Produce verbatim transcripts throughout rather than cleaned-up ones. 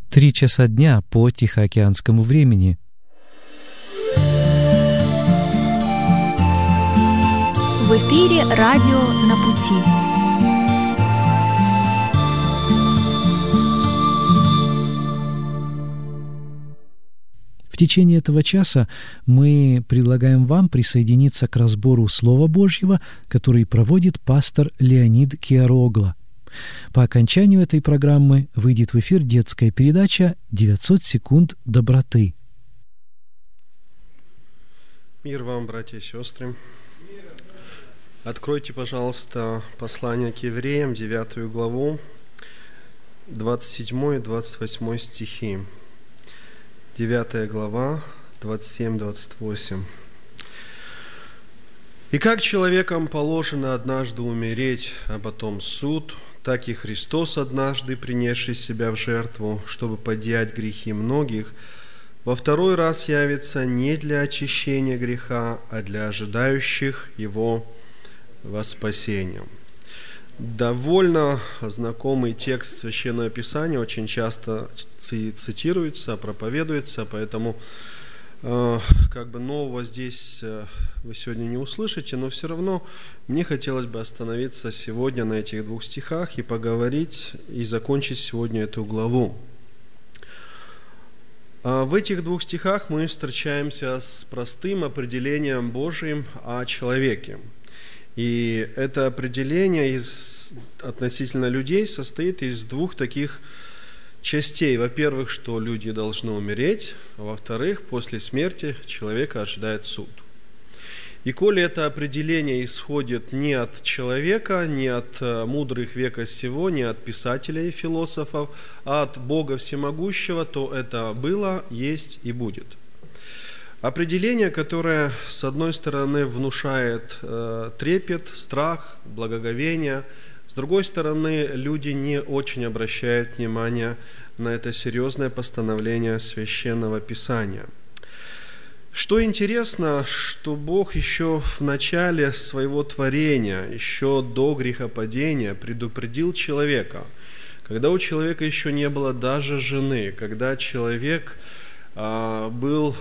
Три часа дня по Тихоокеанскому времени. В эфире радио «На пути». В течение этого часа мы предлагаем вам присоединиться к разбору Слова Божьего, который проводит пастор Леонид Киарогло. По окончанию этой программы выйдет в эфир детская передача «девятьсот секунд доброты». Мир вам, братья и сестры. Откройте, пожалуйста, послание к евреям, девятую главу, двадцать седьмой и двадцать восьмой стихи. девятая глава, двадцать семь двадцать восемь. «И как человекам положено однажды умереть, а потом суд, так и Христос, однажды принесший себя в жертву, чтобы подъять грехи многих, во второй раз явится не для очищения греха, а для ожидающих Его во спасение». Довольно знакомый текст Священного Писания, очень часто цитируется, проповедуется, поэтому э, как бы нового здесь э, вы сегодня не услышите, но все равно мне хотелось бы остановиться сегодня на этих двух стихах и поговорить, и закончить сегодня эту главу. А в этих двух стихах мы встречаемся с простым определением Божьим о человеке. И это определение из, относительно людей состоит из двух таких частей. Во-первых, что люди должны умереть, а во-вторых, после смерти человека ожидает суд. И коли это определение исходит не от человека, не от мудрых века сего, не от писателей и философов, а от Бога Всемогущего, то это было, есть и будет. Определение, которое, с одной стороны, внушает э, трепет, страх, благоговение, с другой стороны, люди не очень обращают внимание на это серьезное постановление Священного Писания. Что интересно, что Бог еще в начале своего творения, еще до грехопадения, предупредил человека, когда у человека еще не было даже жены, когда человек э, был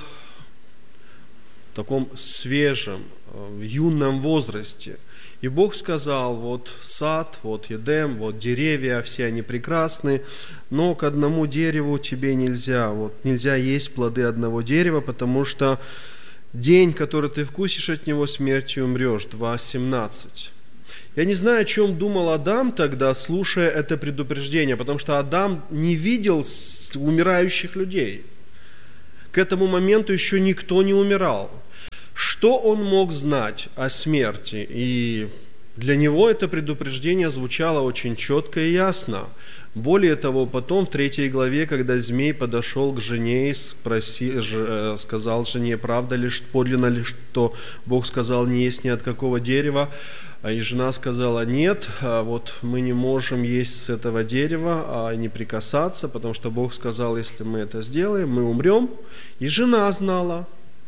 в таком свежем, юном возрасте. И Бог сказал: вот сад, вот Едем, вот деревья, все они прекрасны, но к одному дереву тебе нельзя. Вот нельзя есть плоды одного дерева, потому что день, который ты вкусишь от него, смертью умрешь. два семнадцать. Я не знаю, о чем думал Адам тогда, слушая это предупреждение, потому что Адам не видел умирающих людей. К этому моменту еще никто не умирал. Что он мог знать о смерти? И для него это предупреждение звучало очень четко и ясно. Более того, потом в третьей главе, когда змей подошел к жене и спросил, сказал жене: правда ли, подлинно ли, что Бог сказал не есть ни от какого дерева? И жена сказала: нет, вот мы не можем есть с этого дерева, а не прикасаться, потому что Бог сказал, если мы это сделаем, мы умрем. И жена знала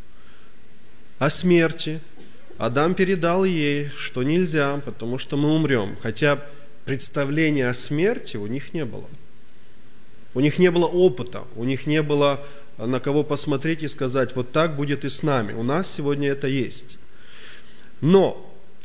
о смерти. Адам передал ей, что нельзя, потому что мы умрем. Хотя представления о смерти у них не было. У них не было опыта, у них не было на кого посмотреть и сказать: вот так будет и с нами. У нас сегодня это есть. Но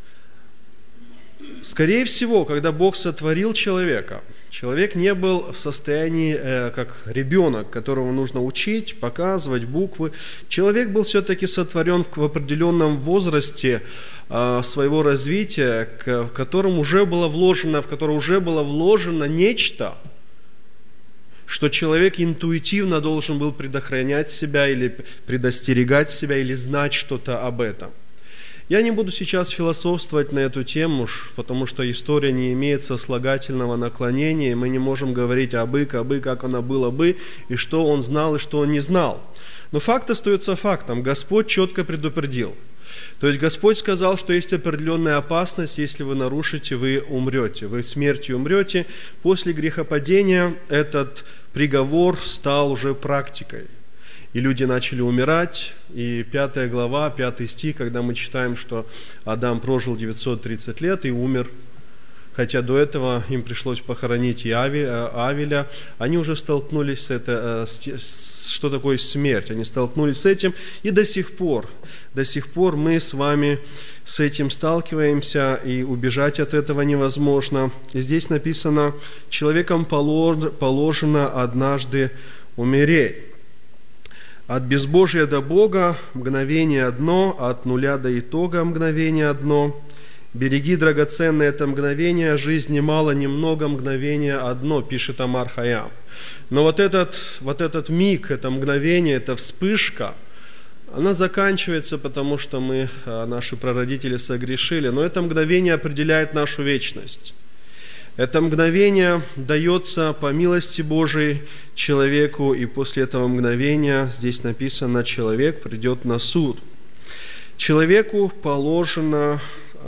скорее всего, когда Бог сотворил человека, человек не был в состоянии, э, как ребенок, которого нужно учить, показывать буквы. Человек был все-таки сотворен в, в определенном возрасте э, своего развития, к, в котором уже было вложено, в которое уже было вложено нечто, что человек интуитивно должен был предохранять себя или предостерегать себя, или знать что-то об этом. Я не буду сейчас философствовать на эту тему, потому что история не имеет сослагательного наклонения, и мы не можем говорить абы, кабы, как оно было бы, и что он знал, и что он не знал. Но факт остается фактом. Господь четко предупредил. То есть Господь сказал, что есть определенная опасность, если вы нарушите, вы умрете, вы смертью умрете. После грехопадения этот приговор стал уже практикой. И люди начали умирать, и пятая глава, пятый стих, когда мы читаем, что Адам прожил девятьсот тридцать лет и умер хотя до этого им пришлось похоронить и Авеля, они уже столкнулись с это, с, что такое смерть, они столкнулись с этим, и до сих пор, до сих пор мы с вами с этим сталкиваемся, и убежать от этого невозможно. И здесь написано: человеком положено однажды умереть. От безбожия до Бога мгновение одно, от нуля до итога мгновение одно. Береги драгоценное это мгновение, жизни мало, немного, мгновение одно, пишет Амар Хаям. Но вот этот, вот этот миг, это мгновение, эта вспышка, она заканчивается, потому что мы, наши прародители согрешили, но это мгновение определяет нашу вечность. Это мгновение дается по милости Божией человеку, и после этого мгновения, здесь написано, человек придет на суд. Человеку положено,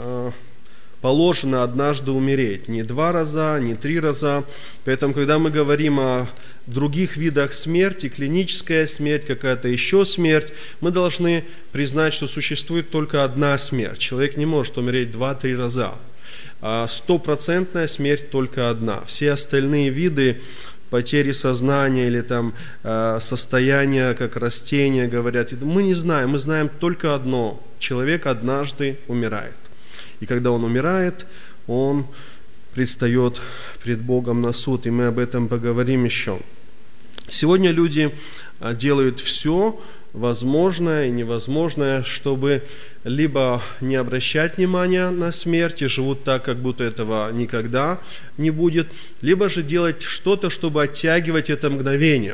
положено однажды умереть, не два раза, не три раза. Поэтому, когда мы говорим о других видах смерти, клиническая смерть, какая-то еще смерть, мы должны признать, что существует только одна смерть. Человек не может умереть два-три раза. Стопроцентная смерть только одна. Все остальные виды потери сознания или там состояния, как растения, говорят, мы не знаем, мы знаем только одно: человек однажды умирает. И когда он умирает, он предстает пред Богом на суд, и мы об этом поговорим еще. Сегодня люди делают все возможное и невозможное, чтобы либо не обращать внимания на смерть и живут так, как будто этого никогда не будет, либо же делать что-то, чтобы оттягивать это мгновение.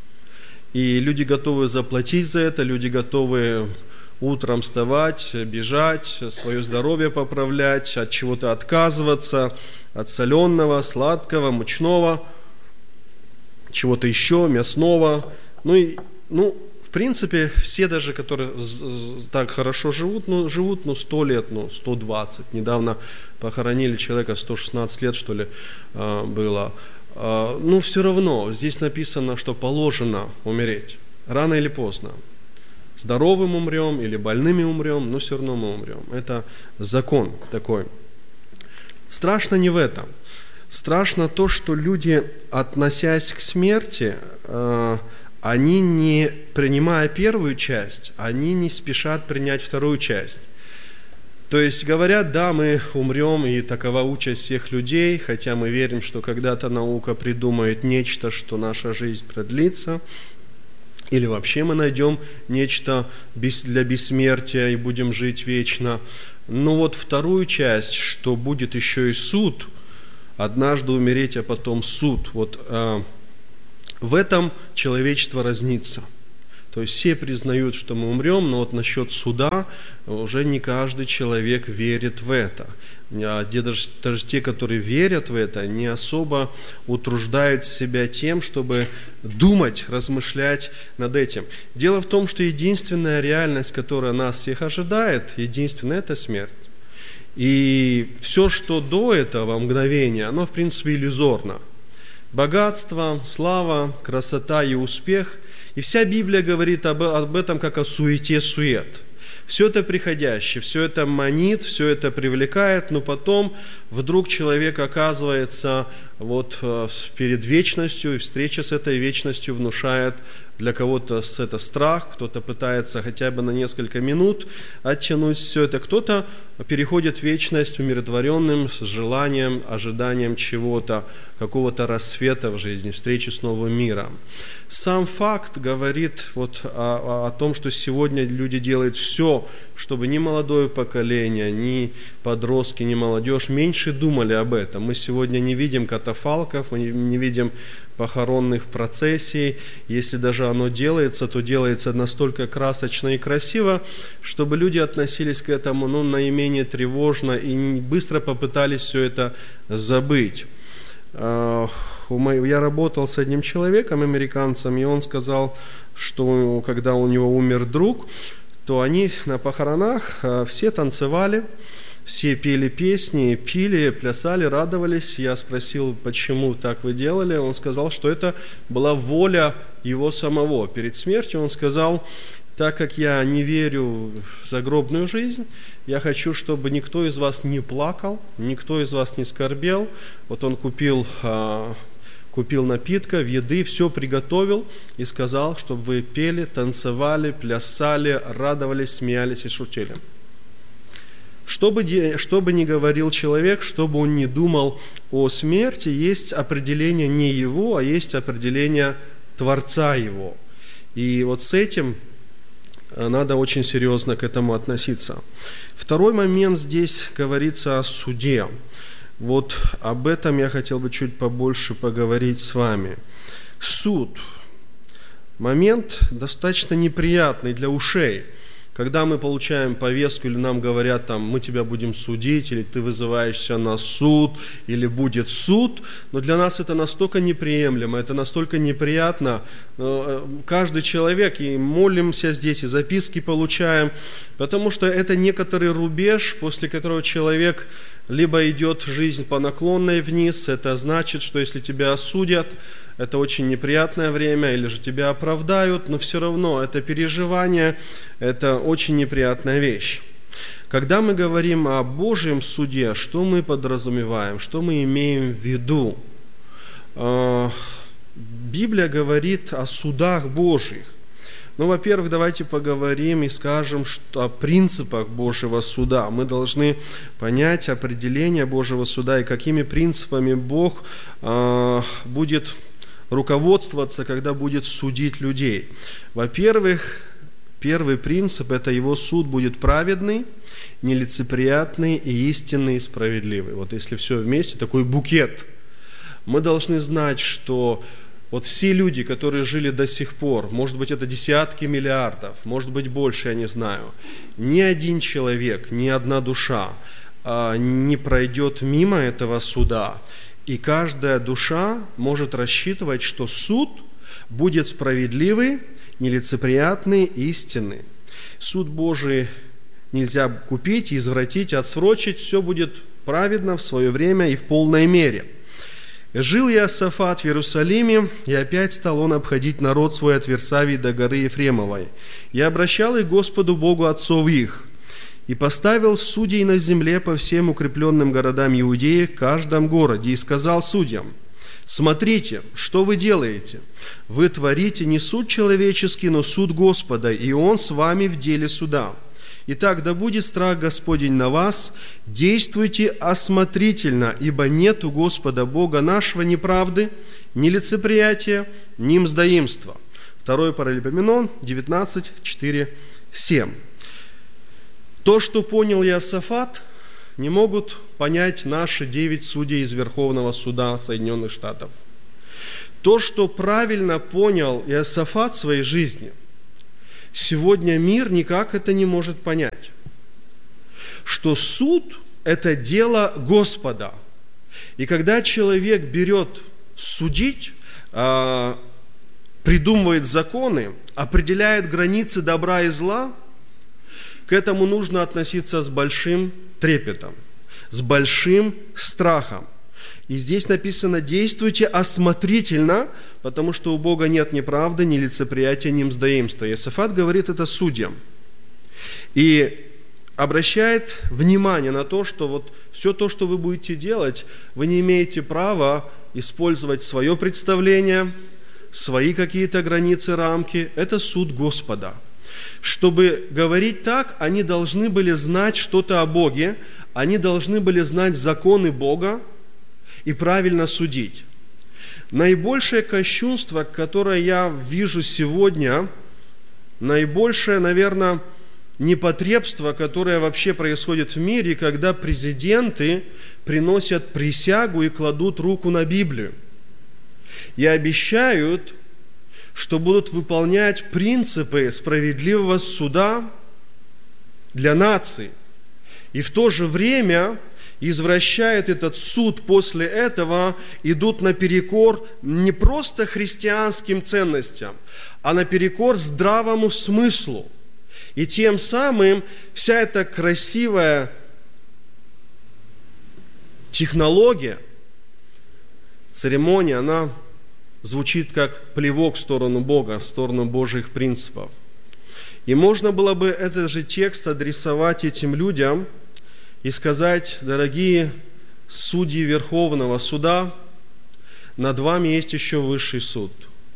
И люди готовы заплатить за это, люди готовы утром вставать, бежать, свое здоровье поправлять, от чего-то отказываться, от соленого, сладкого, мучного, чего-то еще, мясного. Ну и, ну, в принципе, все даже, которые так хорошо живут, ну, живут, ну, сто лет, ну, сто двадцать. Недавно похоронили человека, сто шестнадцать лет, что ли, было. Ну, все равно, здесь написано, что положено умереть. Рано или поздно. Здоровым умрем или больными умрем, но все равно мы умрем. Это закон такой. Страшно не в этом. Страшно то, что люди, относясь к смерти, они, не принимая первую часть, они не спешат принять вторую часть. То есть говорят, да, мы умрем, и такова участь всех людей, хотя мы верим, что когда-то наука придумает нечто, что наша жизнь продлится, или вообще мы найдем нечто для бессмертия и будем жить вечно. Но вот вторую часть, что будет еще и суд, однажды умереть, а потом суд, вот э, в этом человечество разнится. То есть все признают, что мы умрем, но вот насчет суда уже не каждый человек верит в это. Даже, даже те, которые верят в это, не особо утруждают себя тем, чтобы думать, размышлять над этим. Дело в том, что единственная реальность, которая нас всех ожидает, единственная – это смерть. И все, что до этого мгновения, оно, в принципе, иллюзорно. Богатство, слава, красота и успех. И вся Библия говорит об, об этом как о суете-сует. Все это приходящее, все это манит, все это привлекает, но потом вдруг человек оказывается вот перед вечностью, и встреча с этой вечностью внушает для кого-то это страх, кто-то пытается хотя бы на несколько минут оттянуть все это, кто-то переходит в вечность умиротворенным, с желанием, ожиданием чего-то, какого-то рассвета в жизни, встречи с новым миром. Сам факт говорит вот о, о том, что сегодня люди делают все, чтобы ни молодое поколение, ни подростки, ни молодежь меньше думали об этом. Мы сегодня не видим катафалков, мы не видим похоронных процессий. Если даже оно делается, то делается настолько красочно и красиво, чтобы люди относились к этому ну, наименее тревожно и быстро попытались все это забыть. Я работал с одним человеком, американцем, и он сказал, что когда у него умер друг, то они на похоронах все танцевали, все пели песни, пили, плясали, радовались. Я спросил, почему так вы делали. Он сказал, что это была воля его самого. Перед смертью он сказал, так как я не верю в загробную жизнь, я хочу, чтобы никто из вас не плакал, никто из вас не скорбел. Вот он купил, купил напитков, еды, все приготовил и сказал, чтобы вы пели, танцевали, плясали, радовались, смеялись и шутили. Что бы, что бы ни говорил человек, что бы он ни думал о смерти, есть определение не его, а есть определение Творца его. И вот с этим надо очень серьезно к этому относиться. Второй момент здесь говорится о суде. Вот об этом я хотел бы чуть побольше поговорить с вами. Суд. Момент достаточно неприятный для ушей. Когда мы получаем повестку или нам говорят, там, мы тебя будем судить, или ты вызываешься на суд, или будет суд, но для нас это настолько неприемлемо, это настолько неприятно. Каждый человек, и молимся здесь, и записки получаем, потому что это некоторый рубеж, после которого человек либо идет жизнь по наклонной вниз, это значит, что если тебя осудят, это очень неприятное время, или же тебя оправдают, но все равно это переживание, это очень неприятная вещь. Когда мы говорим о Божьем суде, что мы подразумеваем, что мы имеем в виду? Библия говорит о судах Божьих. Ну, во-первых, давайте поговорим и скажем что, о принципах Божьего суда. Мы должны понять определение Божьего суда и какими принципами Бог э, будет руководствоваться, когда будет судить людей. Во-первых, первый принцип – это его суд будет праведный, нелицеприятный и истинный, и справедливый. Вот если все вместе, такой букет. Мы должны знать, что вот все люди, которые жили до сих пор, может быть, это десятки миллиардов, может быть, больше, я не знаю, ни один человек, ни одна душа а, не пройдет мимо этого суда. И каждая душа может рассчитывать, что суд будет справедливый, нелицеприятный, истинный. Суд Божий нельзя купить, извратить, отсрочить, все будет праведно в свое время и в полной мере. «Жил Иосафат в Иерусалиме, и опять стал он обходить народ свой от Версавии до горы Ефремовой. И обращал их Господу Богу отцов их, и поставил судей на земле по всем укрепленным городам Иудеи в каждом городе, и сказал судьям: смотрите, что вы делаете? Вы творите не суд человеческий, но суд Господа, и Он с вами в деле суда. Итак, да будет страх Господень на вас, действуйте осмотрительно, ибо нет у Господа Бога нашего ни правды, ни лицеприятия, ни мздоимства». Второй Паралипоменон, девятнадцать, четыре, семь. То, что понял Иосафат, не могут понять наши девять судей из Верховного суда Соединенных Штатов. То, что правильно понял Иосафат в своей жизни, сегодня мир никак это не может понять. Что суд – это дело Господа. И когда человек берет судить, придумывает законы, определяет границы добра и зла, к этому нужно относиться с большим трепетом, с большим страхом. И здесь написано: действуйте осмотрительно, потому что у Бога нет ни правды, ни лицеприятия, ни мздоимства. Иосафат говорит это судьям. И обращает внимание на то, что вот все то, что вы будете делать, вы не имеете права использовать свое представление, свои какие-то границы, рамки. Это суд Господа. Чтобы говорить так, они должны были знать что-то о Боге, они должны были знать законы Бога и правильно судить. Наибольшее кощунство, которое я вижу сегодня, наибольшее, наверное, непотребство, которое вообще происходит в мире, когда президенты приносят присягу и кладут руку на Библию и обещают, что будут выполнять принципы справедливого суда для нации. И в то же время извращают этот суд после этого, идут наперекор не просто христианским ценностям, а наперекор здравому смыслу. И тем самым вся эта красивая технология, церемония, она звучит как плевок в сторону Бога, в сторону Божьих принципов. И можно было бы этот же текст адресовать этим людям и сказать: дорогие судьи Верховного Суда, над вами есть еще высший суд.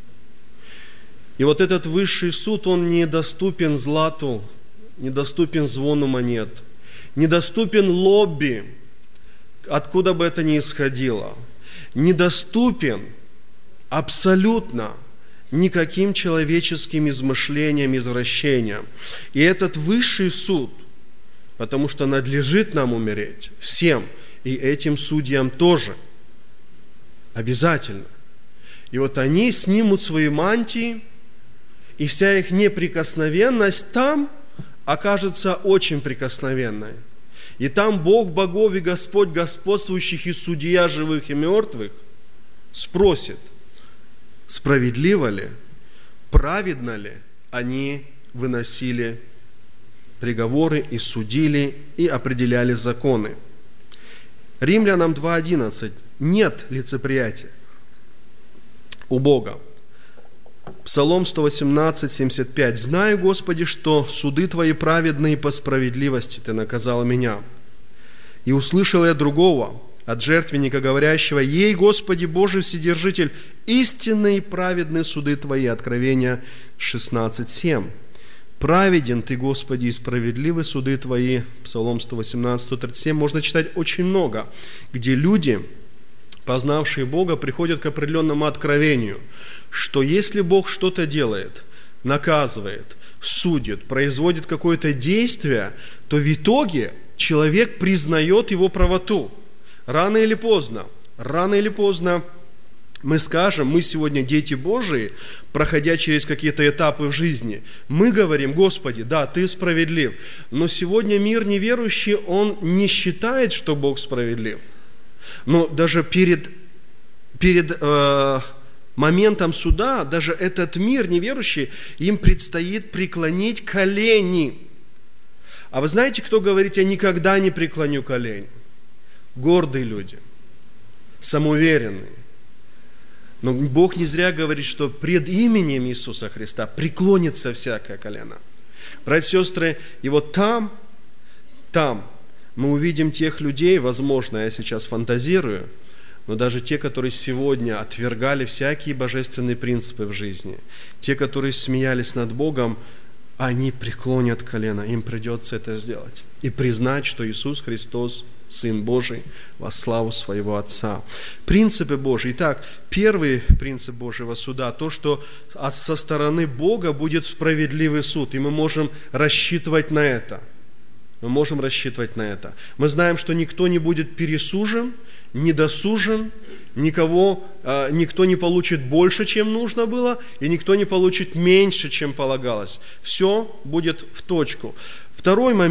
И вот этот высший суд, он недоступен злату, недоступен звону монет, недоступен лобби, откуда бы это ни исходило, недоступен абсолютно никаким человеческим измышлениям, извращениям. И этот высший суд, потому что надлежит нам умереть, всем, и этим судьям тоже, обязательно. И вот они снимут свои мантии, и вся их неприкосновенность там окажется очень прикосновенной. И там Бог богов и Господь господствующих и судья живых и мертвых спросит: справедливо ли, праведно ли они выносили приговоры и судили и определяли законы. Римлянам два одиннадцать. Нет лицеприятия у Бога. Псалом сто восемнадцать, семьдесят пять. «Знаю, Господи, что суды Твои праведные, по справедливости Ты наказал меня. И услышал я другого, от жертвенника, говорящего: Ей, Господи, Божий Вседержитель, истинные праведные суды Твои». Откровение шестнадцать, семь. «Праведен Ты, Господи, и справедливы суды Твои». Псалом сто восемнадцать, сто тридцать семь. Можно читать очень много, где люди, познавшие Бога, приходят к определенному откровению, что если Бог что-то делает, наказывает, судит, производит какое-то действие, то в итоге человек признает его правоту. Рано или поздно, рано или поздно мы скажем, мы сегодня дети Божии, проходя через какие-то этапы в жизни, мы говорим: Господи, да, Ты справедлив. Но сегодня мир неверующий, он не считает, что Бог справедлив. Но даже перед, перед э, моментом суда, даже этот мир неверующий, им предстоит преклонить колени. А вы знаете, кто говорит: я никогда не преклоню колени? Гордые люди, самоуверенные. Но Бог не зря говорит, что пред именем Иисуса Христа преклонится всякое колено. Братья и сестры, и вот там, там мы увидим тех людей, возможно, я сейчас фантазирую, но даже те, которые сегодня отвергали всякие божественные принципы в жизни, те, которые смеялись над Богом, они преклонят колено, им придется это сделать и признать, что Иисус Христос Сын Божий, во славу своего Отца. Принципы Божьи. Итак, первый принцип Божьего суда, то, что со стороны Бога будет справедливый суд, и мы можем рассчитывать на это. Мы можем рассчитывать на это. Мы знаем, что никто не будет пересужен, недосужен, никого, э, никто не получит больше, чем нужно было, и никто не получит меньше, чем полагалось. Все будет в точку. Второй момент.